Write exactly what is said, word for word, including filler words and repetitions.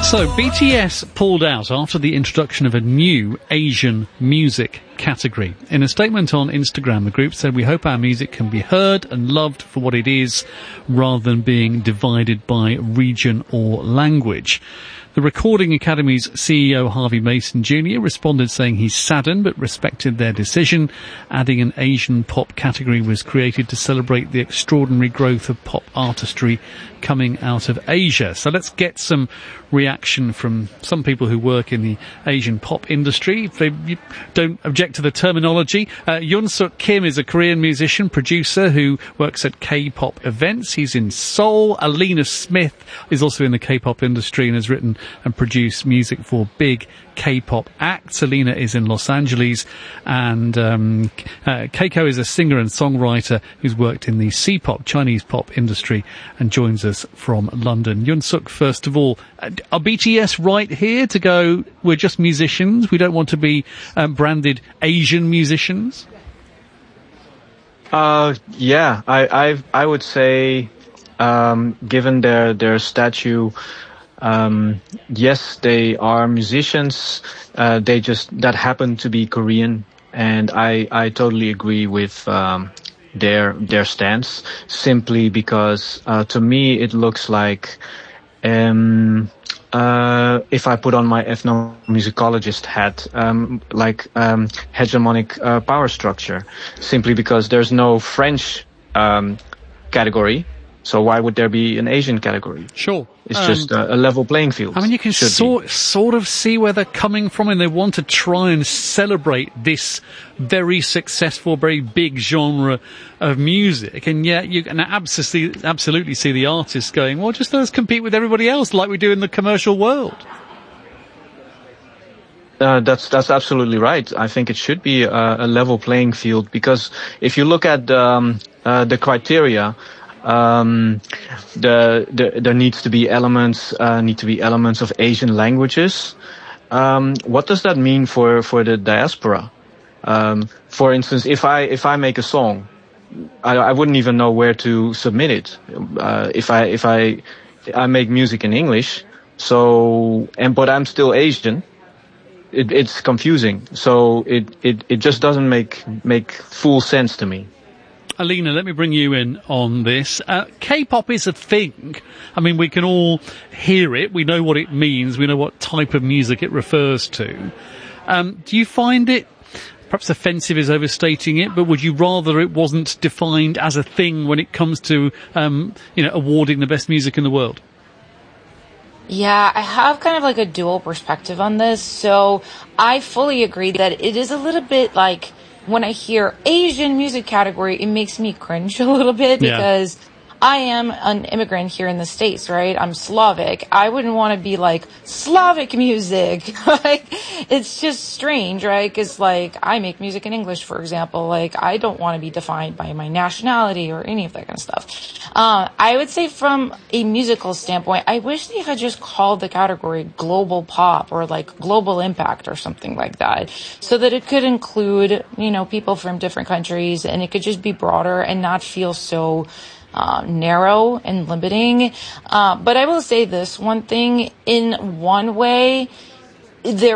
So, B T S pulled out after the introduction of a new Asian music category. In a statement on Instagram, the group said, "We hope our music can be heard and loved for what it is, rather than being divided by region or language." The Recording Academy's C E O, Harvey Mason Junior, responded saying he's saddened but respected their decision, adding an Asian pop category was created to celebrate the extraordinary growth of pop artistry coming out of Asia. So let's get some reaction from some people who work in the Asian pop industry. If they don't object to the terminology, uh, Yoon Suk Kim is a Korean musician, producer who works at K-pop events. He's in Seoul. Alina Smith is also in the K-pop industry and has written and produced music for big K-pop acts. Alina is in Los Angeles, and um, uh, Keiko is a singer and songwriter who's worked in the C-pop, Chinese pop industry, and joins us from London. Yoon Suk, first of all, are B T S right here to go, we're just musicians, we don't want to be um, branded Asian musicians? Uh, yeah, I, I, I would say, um, given their, their statue, um, yes, they are musicians, uh, they just, that happen to be Korean, and I, I totally agree with, um, their, their stance, simply because, uh, to me it looks like, um, uh, if I put on my ethnomusicologist hat, um, like, um, hegemonic, uh, power structure, simply because there's no French, um, category. So why would there be an Asian category? Sure. It's um, just a, a level playing field. I mean, you can sort, sort of see where they're coming from, and they want to try and celebrate this very successful, very big genre of music. And yet you can absolutely, absolutely see the artists going, well, just let us compete with everybody else like we do in the commercial world. Uh, that's that's absolutely right. I think it should be a, a level playing field, because if you look at um, uh, the criteria, Um, the, the, there needs to be elements, uh, need to be elements of Asian languages. Um, what does that mean for, for the diaspora? Um, for instance, if I, if I make a song, I, I wouldn't even know where to submit it. Uh, if I, if I, I make music in English, so, and, but I'm still Asian, it, it's confusing. So it, it, it just doesn't make, make full sense to me. Alina, let me bring you in on this. Uh, K-pop is a thing. I mean, we can all hear it. We know what it means. We know what type of music it refers to. Um, do you find it, perhaps offensive is overstating it, but would you rather it wasn't defined as a thing when it comes to, um, you know, awarding the best music in the world? Yeah, I have kind of like a dual perspective on this. So I fully agree that it is a little bit like, when I hear Asian music category, it makes me cringe a little bit, because yeah. I am an immigrant here in the States, right? I'm Slavic. I wouldn't want to be like Slavic music. Like, it's just strange, right? Because like I make music in English, for example. Like, I don't want to be defined by my nationality or any of that kind of stuff. Uh, I would say from a musical standpoint, I wish they had just called the category global pop or like global impact or something like that, so that it could include, you know, people from different countries, and it could just be broader and not feel so Uh, narrow and limiting. Uh, but I will say this one thing, in one way, there